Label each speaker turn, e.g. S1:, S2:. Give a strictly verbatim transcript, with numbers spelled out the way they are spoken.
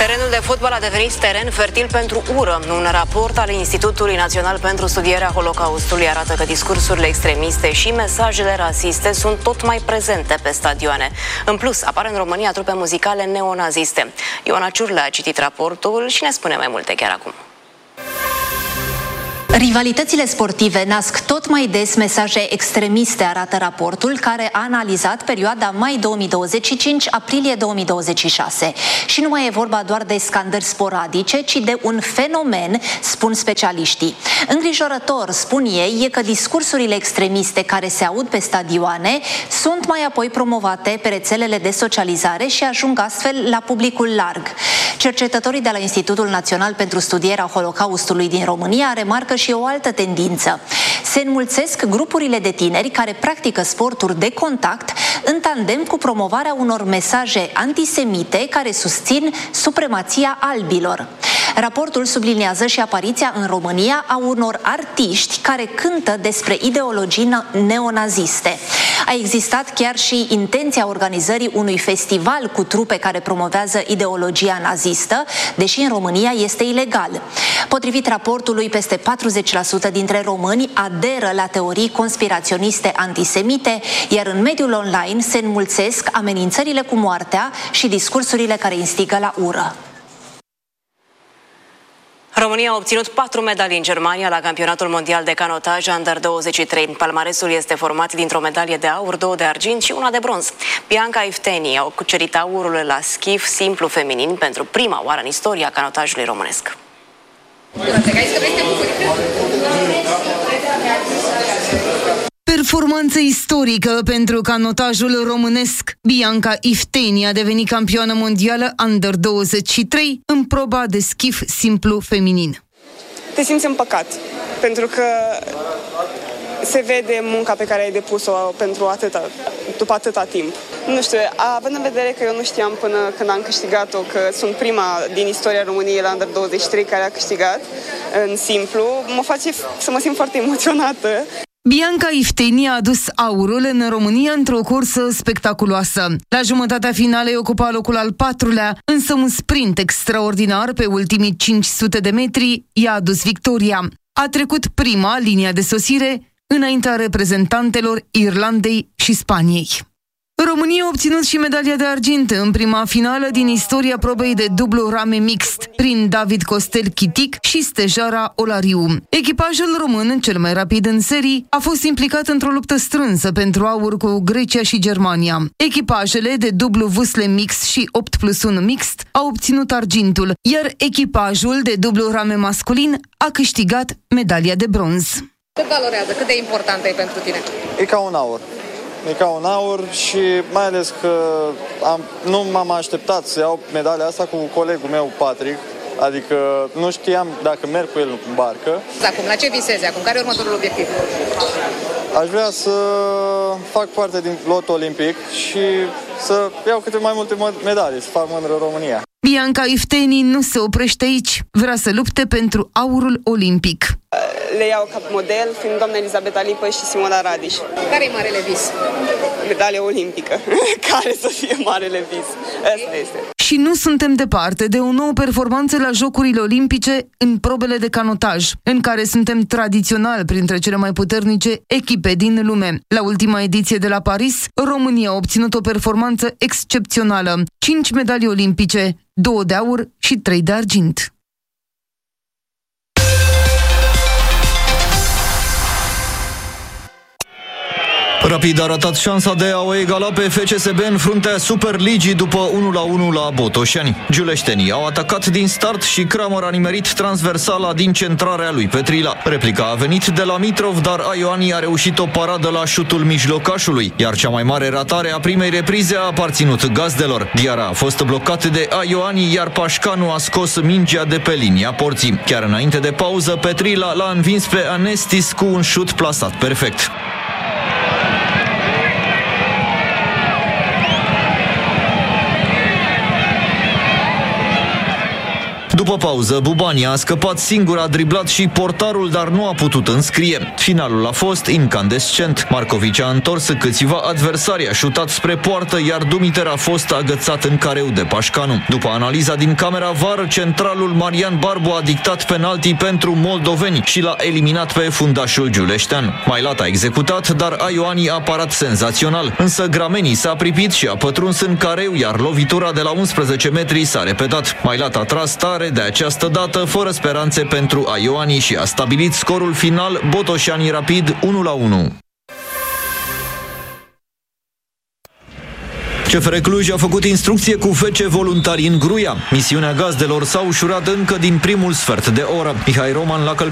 S1: Terenul de fotbal a devenit teren fertil pentru ură. Un raport al Institutului Național pentru Studierea Holocaustului arată că discursurile extremiste și mesajele rasiste sunt tot mai prezente pe stadioane. În plus, apar în România trupe muzicale neonaziste. Ioana Ciurlea a citit raportul și ne spune mai multe chiar acum.
S2: Rivalitățile sportive nasc tot mai des mesaje extremiste, arată raportul, care a analizat perioada mai două mii douăzeci și cinci - aprilie două mii douăzeci și șase. Și nu mai e vorba doar de scandări sporadice, ci de un fenomen, spun specialiștii. Îngrijorător, spun ei, e că discursurile extremiste care se aud pe stadioane sunt mai apoi promovate pe rețelele de socializare și ajung astfel la publicul larg. Cercetătorii de la Institutul Național pentru Studierea Holocaustului din România remarcă și o altă tendință. Se înmulțesc grupurile de tineri care practică sporturi de contact în tandem cu promovarea unor mesaje antisemite care susțin supremația albilor. Raportul subliniază și apariția în România a unor artiști care cântă despre ideologii neonaziste. A existat chiar și intenția organizării unui festival cu trupe care promovează ideologia nazistă, deși în România este ilegal. Potrivit raportului, peste patruzeci la sută dintre români aderă la teorii conspiraționiste antisemite, iar în mediul online se înmulțesc amenințările cu moartea și discursurile care instigă la ură.
S1: România a obținut patru medalii în Germania la campionatul mondial de canotaj Under douăzeci și trei. Palmaresul este format dintr-o medalie de aur, două de argint și una de bronz. Bianca Ifteni a cucerit aurul la schif simplu feminin pentru prima oară în istoria canotajului românesc.
S3: Performanță istorică pentru canotajul românesc. Bianca Ifteni a devenit campioană mondială Under douăzeci și trei în proba de schif simplu feminin.
S4: Te simți împăcat, pentru că se vede munca pe care ai depus-o pentru atâta, după atâta timp. Nu știu, având în vedere că eu nu știam până când am câștigat-o că sunt prima din istoria României la Under douăzeci și trei care a câștigat în simplu, mă face să mă simt foarte emoționată.
S3: Bianca Ifteni a adus aurul în România într-o cursă spectaculoasă. La jumătatea finalei ocupa locul al patrulea, însă un sprint extraordinar pe ultimii cinci sute de metri i-a adus victoria. A trecut prima linia de sosire înaintea reprezentantelor Irlandei și Spaniei. România a obținut și medalia de argint în prima finală din istoria probei de dublu rame mixt, prin David Costel Chitic și Stejara Olariu. Echipajul român, cel mai rapid în serii, a fost implicat într-o luptă strânsă pentru aur cu Grecia și Germania. Echipajele de dublu vâsle mix și opt plus unu mixt au obținut argintul, iar echipajul de dublu rame masculin a câștigat medalia de bronz.
S5: Cât valorează? Cât de importantă e pentru tine?
S6: E ca un aur. E ca un aur și mai ales că am, nu m-am așteptat să iau medalia asta cu colegul meu, Patrick. Adică nu știam dacă merg cu el în barcă.
S5: Acum, la ce visezi acum? Care e următorul obiectiv?
S6: Aș vrea să fac parte din lot olimpic și să iau câte mai multe medalii, să fac mândră România.
S3: Bianca Ifteni nu se oprește aici. Vrea să lupte pentru aurul olimpic.
S4: Le iau ca model, fiind doamna Elisabeta Lipă și Simona Radiș.
S5: Care e marele vis?
S4: Medalia olimpică. Care să fie marele vis? Asta este.
S3: Și nu suntem departe de o nouă performanță la Jocurile Olimpice în probele de canotaj, în care suntem tradițional printre cele mai puternice echipe din lume. La ultima ediție de la Paris, România a obținut o performanță excepțională. Cinci medalii olimpice, două de aur și trei de argint.
S7: Rapid a ratat șansa de a o egala pe F C S B în fruntea Superligii după unu la unu la Botoșani. Giuleștenii au atacat din start și Kramer a nimerit transversala din centrarea lui Petrila. Replica a venit de la Mitrov, dar Aioani a reușit o paradă la șutul mijlocașului, iar cea mai mare ratare a primei reprize a aparținut gazdelor. Diara a fost blocat de Aioani, iar Pașcanu a scos mingea de pe linia porții. Chiar înainte de pauză, Petrila l-a învins pe Anestis cu un șut plasat perfect. După pauză, Bubania a scăpat singur, a driblat și portarul, dar nu a putut înscrie. Finalul a fost incandescent. Markovic a întors câțiva adversari, a șutat spre poartă, iar Dumiter a fost agățat în careu de Pașcanu. După analiza din camera V A R, centralul Marian Barbu a dictat penalti pentru moldoveni și l-a eliminat pe fundașul giuleștean. Mailat a executat, dar Aioani a parat senzațional. Însă Gramenii s-a pripit și a pătruns în careu, iar lovitura de la unsprezece metri s-a repetat. Mailat a tras tare de această dată, fără speranțe pentru Aioani, și a stabilit scorul final, Botoșani Rapid unu la unu. C F R Cluj a făcut instrucție cu F C Voluntari în Gruia. Misiunea gazdelor s-a ușurat încă din primul sfert de oră. Mihai Roman l-a călcat